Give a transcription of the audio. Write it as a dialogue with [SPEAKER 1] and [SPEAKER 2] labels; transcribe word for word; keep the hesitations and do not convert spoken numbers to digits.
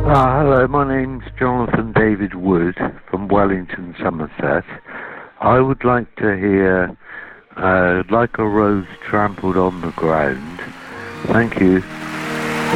[SPEAKER 1] Uh, hello, my name's Jonathan David Wood from Wellington, Somerset. I would like to hear uh, Like a Rose Trampled on the Ground. Thank you.